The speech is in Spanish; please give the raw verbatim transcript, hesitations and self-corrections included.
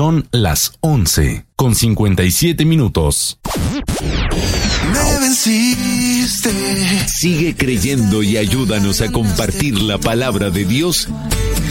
Son las once con cincuenta y siete minutos. Me venciste. Sigue creyendo y ayúdanos a compartir la palabra de Dios